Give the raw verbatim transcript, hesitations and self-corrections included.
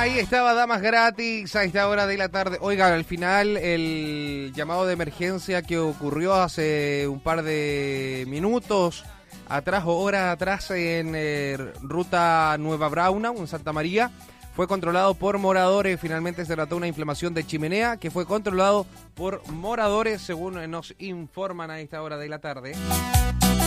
ahí estaba Damas Gratis a esta hora de la tarde. Oigan, al final el llamado de emergencia que ocurrió hace un par de minutos atrás o horas atrás en eh, ruta Nueva Braunau, en Santa María, fue controlado por moradores. Finalmente se trató de una inflamación de chimenea que fue controlado por moradores, según nos informan a esta hora de la tarde.